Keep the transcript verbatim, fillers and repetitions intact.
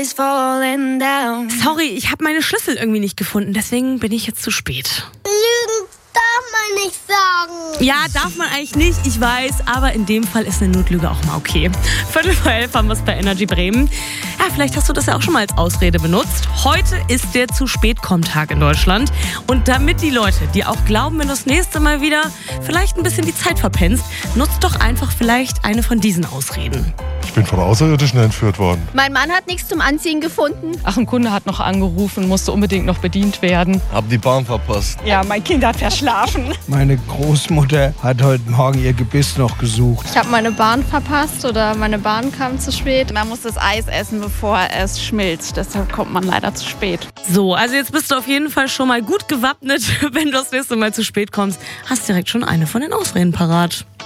Sorry, ich habe meine Schlüssel irgendwie nicht gefunden, deswegen bin ich jetzt zu spät. Lügen darf man nicht sagen. Ja, darf man eigentlich nicht, ich weiß, aber in dem Fall ist eine Notlüge auch mal okay. Viertel vor elf haben wir es bei Energy Bremen. Ja, vielleicht hast du das ja auch schon mal als Ausrede benutzt. Heute ist der Zu-Spät-Komm-Tag in Deutschland. Und damit die Leute, die auch glauben, wenn du das nächste Mal wieder vielleicht ein bisschen die Zeit verpennst, nutzt doch einfach vielleicht eine von diesen Ausreden. Ich bin von Außerirdischen entführt worden. Mein Mann hat nichts zum Anziehen gefunden. Ach, ein Kunde hat noch angerufen, musste unbedingt noch bedient werden. Hab die Bahn verpasst. Ja, mein Kind hat verschlafen. Meine Großmutter hat heute Morgen ihr Gebiss noch gesucht. Ich habe meine Bahn verpasst oder meine Bahn kam zu spät. Man muss das Eis essen, bevor es schmilzt. Deshalb kommt man leider zu spät. So, also jetzt bist du auf jeden Fall schon mal gut gewappnet. Wenn du das nächste Mal zu spät kommst, hast direkt schon eine von den Ausreden parat.